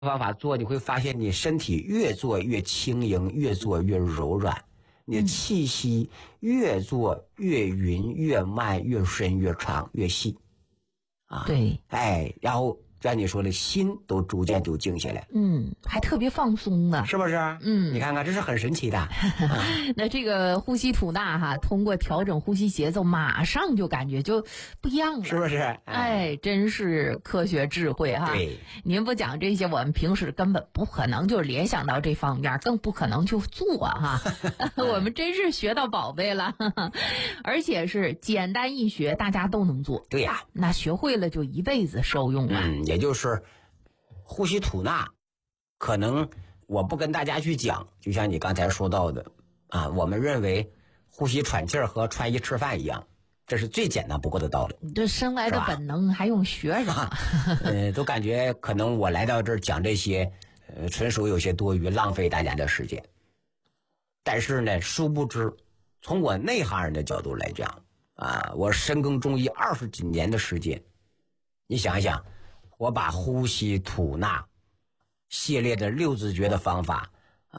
方法做，你会发现你身体越做越轻盈，越做越柔软，你的气息越做越匀，越慢，越深，越长，越细。 对， 然后像你说的，心都逐渐就静下来， 还特别放松呢， 是不是？你看看，这是很神奇的。 那这个呼吸吐纳哈，通过调整呼吸节奏，马上就感觉就不一样了， 是不是？ 真是科学智慧哈。 对， 您不讲这些，我们平时根本不可能就联想到这方面，更不可能去做哈。我们真是学到宝贝了，而且是简单易学，大家都能做。 对呀， 那学会了就一辈子受用了。 也就是呼吸吐纳，可能我不跟大家去讲，就像你刚才说到的我们认为呼吸喘气儿和穿衣吃饭一样，这是最简单不过的道理。 这生来的本能还用学什么？ 都感觉可能我来到这儿讲这些，纯属有些多余，浪费大家的时间。但是呢，殊不知，从我内行人的角度来讲我深耕中医20几年的时间，你想一想，我把呼吸吐纳系列的6字诀的方法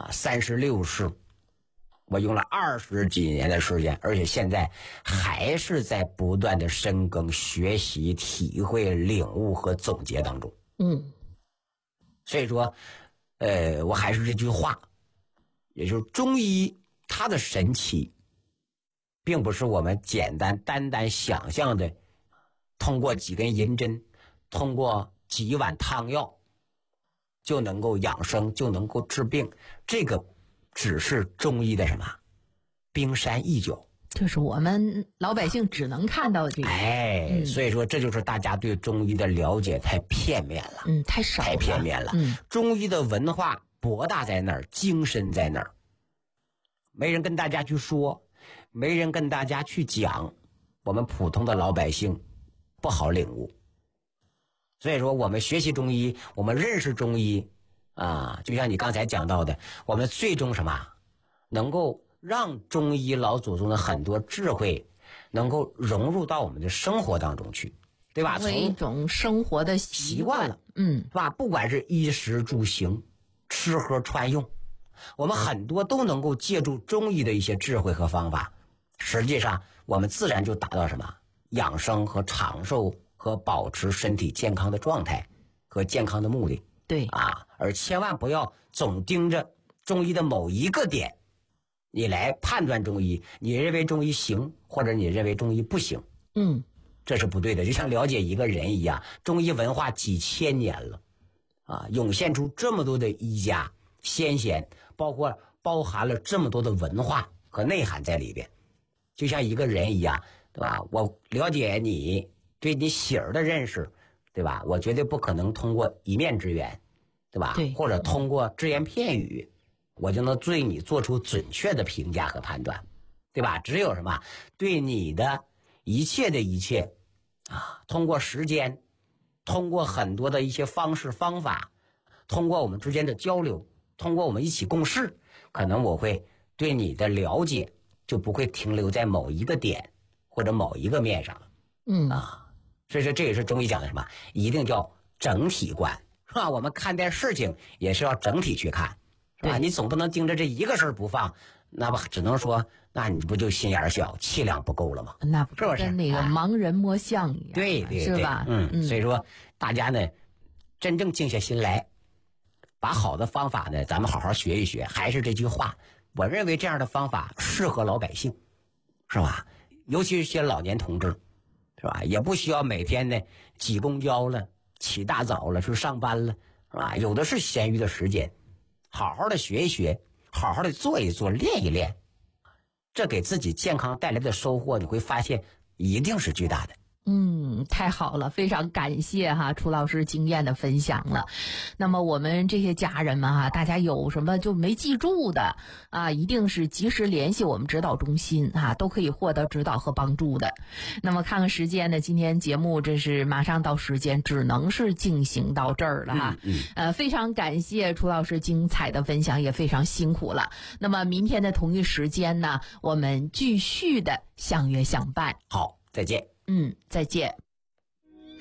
36式，我用了20几年的时间，而且现在还是在不断的深耕、学习、体会、领悟和总结当中。所以说，我还是这句话，也就是中医它的神奇，并不是我们简单想象的，通过几根银针，通过几碗汤药，就能够养生，就能够治病。这个只是中医的什么？冰山一角。 就是我们老百姓只能看到这个。 所以说这就是大家对中医的了解太片面了。 太少了。 太片面了。中医的文化博大在那儿，精深在那儿，没人跟大家去说，没人跟大家去讲，我们普通的老百姓不好领悟。所以说我们学习中医，我们认识中医就像你刚才讲到的，我们最终什么能够让中医老祖宗的很多智慧能够融入到我们的生活当中去，对吧？ 成为一种生活的习惯了， 是吧？不管是衣食住行、吃喝穿用，我们很多都能够借助中医的一些智慧和方法，实际上我们自然就达到什么养生和长寿和保持身体健康的状态和健康的目的。 对而千万不要总盯着中医的某一个点，你来判断中医，你认为中医行，或者你认为中医不行。这是不对的。就像了解一个人一样，中医文化几千年了涌现出这么多的医家先贤，包含了这么多的文化和内涵在里边。就像一个人一样，对吧？我了解你，对你喜儿的认识，对吧？我绝对不可能通过一面之缘，对吧？ 对， 或者通过只言片语，我就能对你做出准确的评价和判断，对吧？只有什么对你的一切的一切通过时间，通过很多的一些方式方法，通过我们之间的交流，通过我们一起共事，可能我会对你的了解就不会停留在某一个点或者某一个面上了。所以说这也是中医讲的什么，一定叫整体观，是吧？我们看待事情也是要整体去看，是吧？你总不能盯着这一个事儿不放，那不只能说，那你不就心眼小，气量不够了吗？ 那不是不是跟那个盲人摸象一样？ 对， 是吧？ 所以说大家呢，真正静下心来，把好的方法呢，咱们好好学一学。还是这句话，我认为这样的方法适合老百姓，是吧？尤其是些老年同志，是吧？也不需要每天呢挤公交了，起大早了去上班了，是吧？有的是闲余的时间，好好的学一学，好好的做一做，练一练，这给自己健康带来的收获，你会发现一定是巨大的。 太好了，非常感谢楚老师经验的分享了。那么我们这些家人们大家有什么就没记住的一定是及时联系我们指导中心都可以获得指导和帮助的。那么看看时间呢，今天节目这是马上到时间，只能是进行到这儿了非常感谢楚老师精彩的分享，也非常辛苦了。那么明天的同一时间呢，我们继续的相约相伴。 好，再见。 再见。